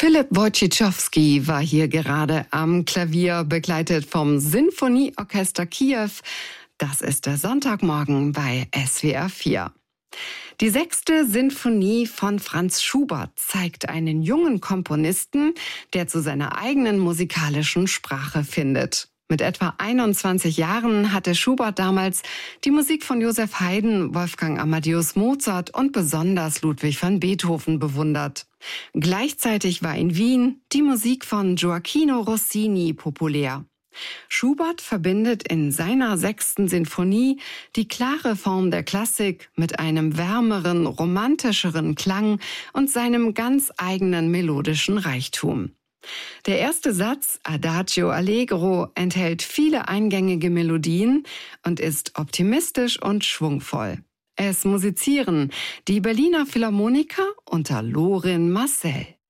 Philipp Wojciechowski war hier gerade am Klavier, begleitet vom Sinfonieorchester Kiew. Das ist der Sonntagmorgen bei SWR 4. Die 6. Sinfonie von Franz Schubert zeigt einen jungen Komponisten, der zu seiner eigenen musikalischen Sprache findet. Mit etwa 21 Jahren hatte Schubert damals die Musik von Joseph Haydn, Wolfgang Amadeus Mozart und besonders Ludwig van Beethoven bewundert. Gleichzeitig war in Wien die Musik von Gioachino Rossini populär. Schubert verbindet in seiner 6. Sinfonie die klare Form der Klassik mit einem wärmeren, romantischeren Klang und seinem ganz eigenen melodischen Reichtum. Der erste Satz, Adagio Allegro, enthält viele eingängige Melodien und ist optimistisch und schwungvoll. Es musizieren die Berliner Philharmoniker unter Lorin Maazel.